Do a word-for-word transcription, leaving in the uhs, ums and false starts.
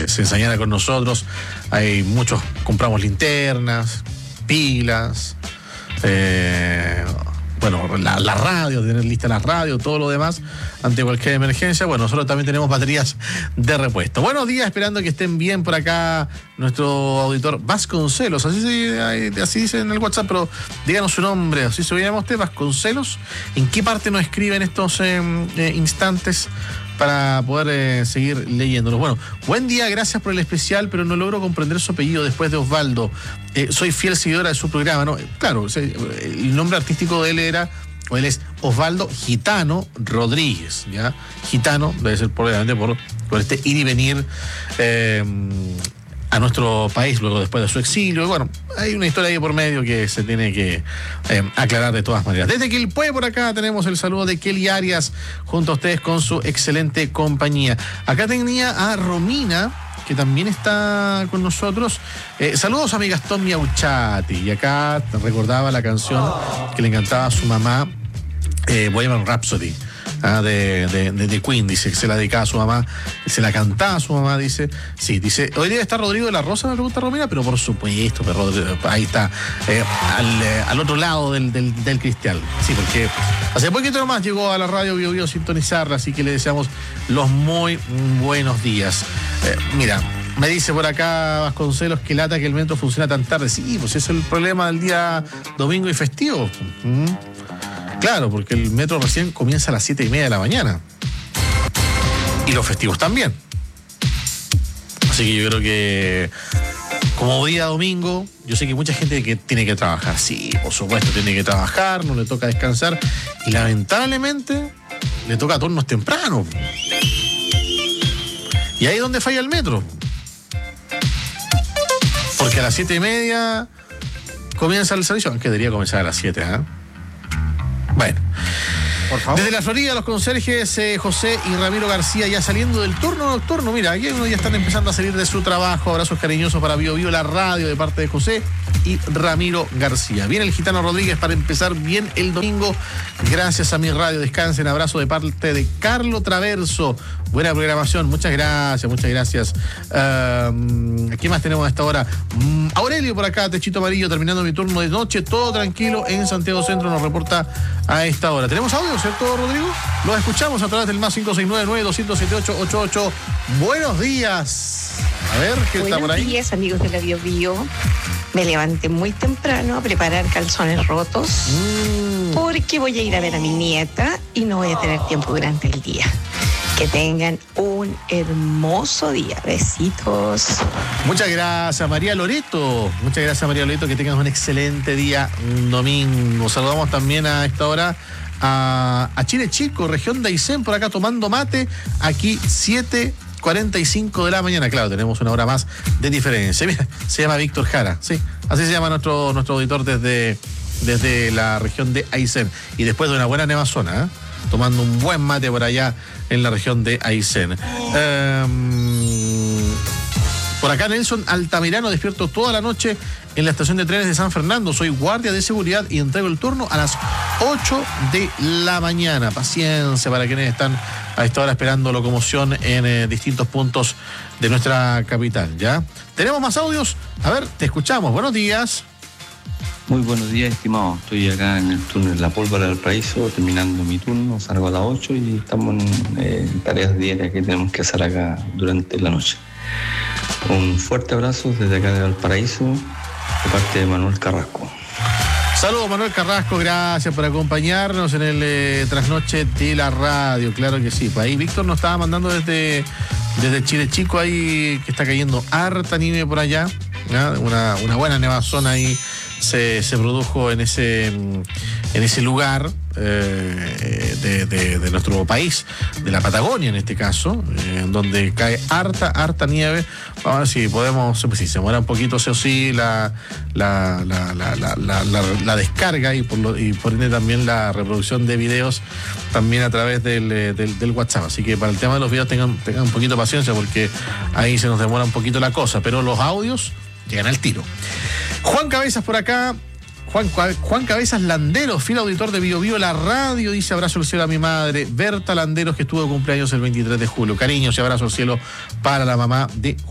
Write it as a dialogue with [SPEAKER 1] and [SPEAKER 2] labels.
[SPEAKER 1] se, se ensañara con nosotros. Hay muchos, compramos linternas, pilas, eh, bueno, la, la radio, tener lista la radio, todo lo demás, ante cualquier emergencia. Bueno, nosotros también tenemos baterías de repuesto. Buenos días, esperando que estén bien por acá nuestro auditor Vasconcelos, así, se, así dice en el WhatsApp, pero díganos su nombre, así se llama usted, Vasconcelos. ¿En qué parte nos escribe en estos eh, eh, instantes para poder eh, seguir leyéndolos? Bueno, buen día, gracias por el especial, pero no logro comprender su apellido después de Osvaldo. Eh, soy fiel seguidora de su programa, ¿no? Claro, el nombre artístico de él era, o él es Osvaldo Gitano Rodríguez, ¿ya? Gitano, debe ser probablemente por, por este ir y venir eh, a nuestro país luego después de su exilio. Y bueno, hay una historia ahí por medio que se tiene que eh, aclarar de todas maneras. Desde Quilpué por acá tenemos el saludo de Kelly Arias junto a ustedes con su excelente compañía. Acá tenía a Romina, que también está con nosotros. Eh, saludos a mi Gastón Miauchati. Y acá recordaba la canción que le encantaba a su mamá, eh, Bohemian Rhapsody. Ah, de, de, de, de Queen, dice que se la dedicaba a su mamá, se la cantaba a su mamá, dice. Sí, dice, hoy día está Rodrigo de la Rosa, me pregunta Romina, pero por supuesto, pero ahí está, eh, al, eh, al otro lado del, del, del cristal. Sí, porque hace poquito nomás llegó a la radio Bio Bio a sintonizarla, así que le deseamos los muy buenos días. Eh, mira, me dice por acá Vasconcelos que lata que el metro funciona tan tarde. Sí, pues ese es el problema del día domingo y festivo. ¿Mm? Claro, porque el metro recién comienza a las siete y media de la mañana. Y los festivos también. Así que yo creo que como día domingo, yo sé que mucha gente que tiene que trabajar. Sí, por supuesto, tiene que trabajar, no le toca descansar. Y lamentablemente le toca turnos tempranos. Y ahí es donde falla el metro. Porque a las siete y media comienza el servicio, aunque debería comenzar a las siete, ¿eh? Bueno, por favor. Desde la Florida, los conserjes eh, José y Ramiro García ya saliendo del turno nocturno. Mira, aquí uno ya están empezando a salir de su trabajo. Abrazos cariñosos para Bio Bio, la radio, de parte de José y Ramiro García. Viene el Gitano Rodríguez para empezar bien el domingo. Gracias a mi radio. Descansen. Abrazo de parte de Carlo Traverso. Buena programación. Muchas gracias, muchas gracias. Uh, ¿Qué más tenemos a esta hora? Um, Aurelio por acá, Techito Amarillo, terminando mi turno de noche. Todo tranquilo en Santiago Centro, nos reporta a esta hora. ¿Tenemos audio, cierto, Rodrigo? Los escuchamos a través del más cinco seis nueve nueve dos siete ocho ocho ocho. Buenos días. A ver, ¿qué
[SPEAKER 2] Buenos
[SPEAKER 1] está por ahí?
[SPEAKER 2] Buenos días, amigos de la Bio Bio. Me levanté muy temprano a preparar calzones rotos mm. porque voy a ir a ver a mi nieta y no voy a tener tiempo durante el día. Que tengan un hermoso día. Besitos.
[SPEAKER 1] Muchas gracias, María Loreto. Muchas gracias, María Loreto. Que tengas un excelente día, un domingo. Saludamos también a esta hora a, a Chile Chico, región de Aysén, por acá tomando mate. Aquí siete cuarenta y cinco de la mañana. Claro, tenemos una hora más de diferencia. Mira, se llama Víctor Jara. Sí, así se llama nuestro, nuestro auditor desde, desde la región de Aysén. Y después de una buena nevazona, ¿eh? Tomando un buen mate por allá en la región de Aysén. Um, por acá Nelson Altamirano, despierto toda la noche en la estación de trenes de San Fernando. Soy guardia de seguridad y entrego el turno a las ocho de la mañana. Paciencia para quienes están a esta hora esperando locomoción en eh, distintos puntos de nuestra capital, ¿ya? ¿Tenemos más audios? A ver, te escuchamos. Buenos días.
[SPEAKER 3] Muy buenos días, estimado. Estoy acá en el túnel La Pólvora del Paraíso, terminando mi turno. Salgo a las ocho y estamos en eh, tareas diarias que tenemos que hacer acá durante la noche. Un fuerte abrazo desde acá de Valparaíso, de parte de Manuel Carrasco.
[SPEAKER 1] Saludos, Manuel Carrasco, gracias por acompañarnos en el eh, trasnoche de la radio, claro que sí. Pues ahí Víctor nos estaba mandando desde, desde Chile Chico, ahí que está cayendo harta nieve por allá, ¿ya? Una, una buena nevazona ahí se, se produjo en ese, en ese lugar eh, de, de, de nuestro país, de la Patagonia en este caso, eh, en donde cae harta, harta nieve. Vamos a ver si podemos, pues si se muera un poquito, sí o sí, la, la, la, la, la, la, la, la descarga y por, lo, y por ende también la reproducción de videos también a través del, del, del WhatsApp. Así que para el tema de los videos tengan, tengan un poquito de paciencia porque ahí se nos demora un poquito la cosa, pero los audios llegan al tiro. Juan Cabezas por acá. Juan, Juan Cabezas Landeros, fiel auditor de Bio Bio, la radio, dice abrazo al cielo a mi madre, Berta Landeros, que estuvo de cumpleaños el veintitrés de julio. Cariños y abrazo al cielo para la mamá de